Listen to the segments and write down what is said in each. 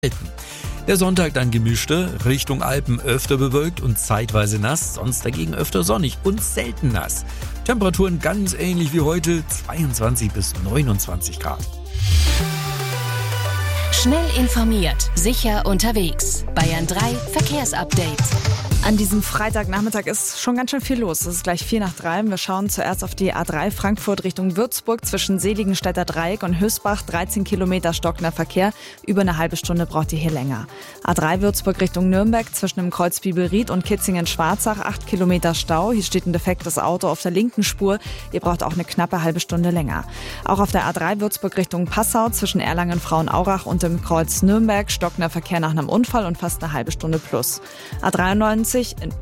Der Sonntag dann gemischter, Richtung Alpen öfter bewölkt und zeitweise nass, sonst dagegen öfter sonnig und selten nass. Temperaturen ganz ähnlich wie heute, 22 bis 29 Grad. Schnell informiert, sicher unterwegs. Bayern 3 Verkehrsupdate. An diesem Freitagnachmittag ist schon ganz schön viel los. Es ist gleich 2:45. Wir schauen zuerst auf die A3 Frankfurt Richtung Würzburg zwischen Seligenstädter Dreieck und Hösbach. 13 Kilometer stockender Verkehr. Über eine halbe Stunde braucht ihr hier länger. A3 Würzburg Richtung Nürnberg zwischen dem Kreuz Bibelried und Kitzingen-Schwarzach. 8 Kilometer Stau. Hier steht ein defektes Auto auf der linken Spur. Ihr braucht auch eine knappe halbe Stunde länger. Auch auf der A3 Würzburg Richtung Passau zwischen Erlangen-Frauenaurach und dem Kreuz Nürnberg stockender Verkehr nach einem Unfall und fast eine halbe Stunde plus. A3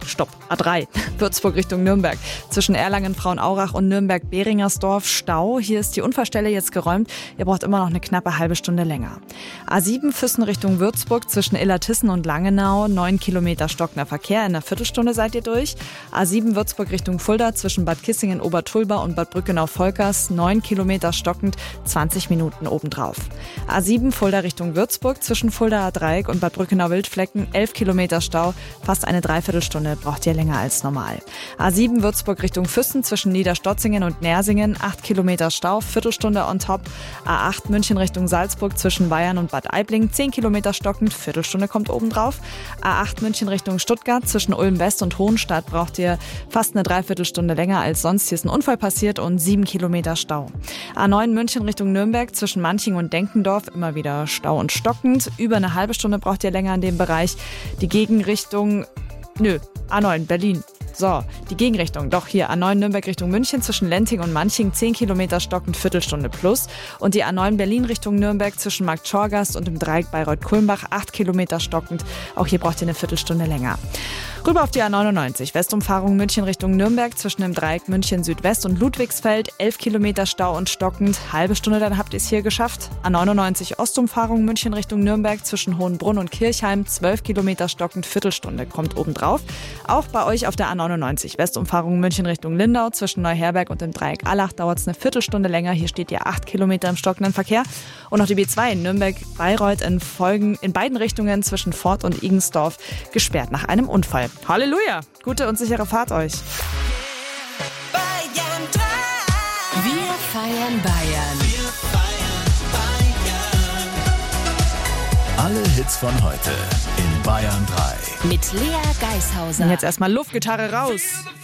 Würzburg Richtung Nürnberg. Zwischen Erlangen-Frauenaurach und Nürnberg-Beringersdorf Stau. Hier ist die Unfallstelle jetzt geräumt. Ihr braucht immer noch eine knappe halbe Stunde länger. A7 Füssen Richtung Würzburg zwischen Illertissen und Langenau. 9 Kilometer stockender Verkehr. In einer Viertelstunde seid ihr durch. A7 Würzburg Richtung Fulda zwischen Bad Kissingen, Obertulba und Bad Brückenau-Volkers. 9 Kilometer stockend, 20 Minuten obendrauf. A7 Fulda Richtung Würzburg zwischen Fuldaer Dreieck und Bad Brückenau-Wildflecken. 11 Kilometer Stau, fast eine Dreiviertelstunde braucht ihr länger als normal. A7 Würzburg Richtung Füssen zwischen Niederstotzingen und Nersingen, 8 Kilometer Stau, Viertelstunde on top. A8 München Richtung Salzburg zwischen Bayern und Bad Aibling, 10 Kilometer stockend, Viertelstunde kommt obendrauf. A8 München Richtung Stuttgart zwischen Ulm West und Hohenstadt braucht ihr fast eine Dreiviertelstunde länger als sonst. Hier ist ein Unfall passiert und 7 Kilometer Stau. A9 München Richtung Nürnberg zwischen Manching und Denkendorf, immer wieder Stau und stockend. Über eine halbe Stunde braucht ihr länger in dem Bereich. Die Gegenrichtung A9 Berlin. So, die Gegenrichtung. Doch hier A9 Nürnberg Richtung München zwischen Lenting und Manching 10 Kilometer stockend, Viertelstunde plus. Und die A9 Berlin Richtung Nürnberg zwischen Markt Schorgast und dem Dreieck Bayreuth-Kulmbach 8 Kilometer stockend. Auch hier braucht ihr eine Viertelstunde länger. Rüber auf die A99 Westumfahrung München Richtung Nürnberg zwischen dem Dreieck München Südwest und Ludwigsfeld 11 Kilometer Stau und stockend. Halbe Stunde, dann habt ihr es hier geschafft. A99 Ostumfahrung München Richtung Nürnberg zwischen Hohenbrunn und Kirchheim 12 Kilometer stockend, Viertelstunde kommt obendrauf. Auch bei euch auf der A99 Westumfahrung München Richtung Lindau zwischen Neuherberg und dem Dreieck Allach dauert es eine Viertelstunde länger. Hier steht ihr 8 Kilometer im stockenden Verkehr. Und noch die B2 in Nürnberg-Bayreuth in beiden Richtungen zwischen Fort und Igensdorf gesperrt nach einem Unfall. Halleluja! Gute und sichere Fahrt euch. Wir feiern Bayern. Alle Hits von heute in Bayern 3. Mit Lea Geishauser. Und jetzt erstmal Luftgitarre raus.